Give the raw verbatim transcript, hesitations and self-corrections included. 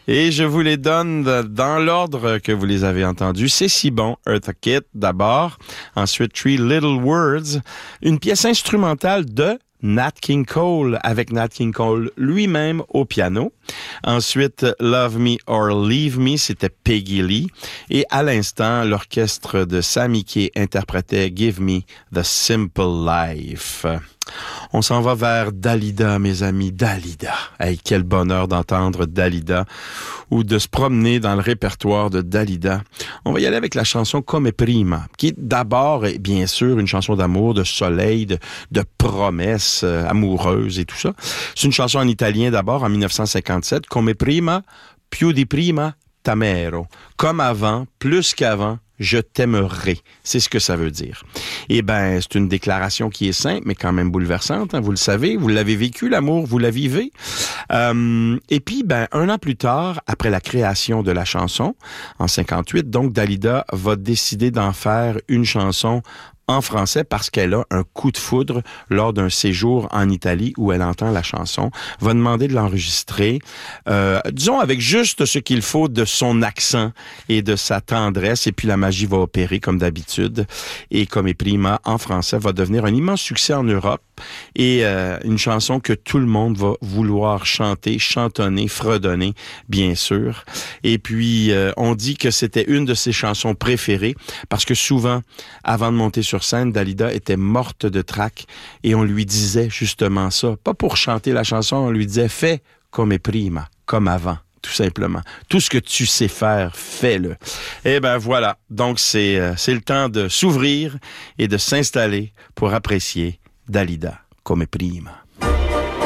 Et je vous les donne dans l'ordre que vous les avez entendus. C'est si bon, Eartha Kitt d'abord. Ensuite, Three Little Words, une pièce instrumentale de Nat King Cole, avec Nat King Cole lui-même au piano. Ensuite, Love Me or Leave Me, c'était Peggy Lee. Et à l'instant, l'orchestre de Sammy Kaye interprétait Give Me the Simple Life. On s'en va vers Dalida, mes amis, Dalida. Hey, quel bonheur d'entendre Dalida ou de se promener dans le répertoire de Dalida. On va y aller avec la chanson Come Prima, qui d'abord est bien sûr une chanson d'amour, de soleil, de, de promesses euh, amoureuses et tout ça. C'est une chanson en italien d'abord, en dix-neuf cent cinquante-sept. Come prima, più di prima, t'amero. Comme avant, plus qu'avant, je t'aimerai. C'est ce que ça veut dire. Eh ben, c'est une déclaration qui est simple, mais quand même bouleversante. Hein, vous le savez, vous l'avez vécu, l'amour, vous la vivez. Euh, et puis, ben, un an plus tard, après la création de la chanson, en cinquante-huit, donc, Dalida va décider d'en faire une chanson en français parce qu'elle a un coup de foudre lors d'un séjour en Italie où elle entend la chanson, va demander de l'enregistrer, euh, disons avec juste ce qu'il faut de son accent et de sa tendresse, et puis la magie va opérer comme d'habitude, et Come Prima en français va devenir un immense succès en Europe, et euh, une chanson que tout le monde va vouloir chanter, chantonner, fredonner, bien sûr. Et puis, euh, on dit que c'était une de ses chansons préférées, parce que souvent, avant de monter sur scène, Dalida était morte de trac, et on lui disait justement ça. Pas pour chanter la chanson, on lui disait « Fais Come Prima », comme avant. Tout simplement. Tout ce que tu sais faire, fais-le. Eh ben voilà. Donc, c'est, euh, c'est le temps de s'ouvrir et de s'installer pour apprécier Dalida, Come Prima.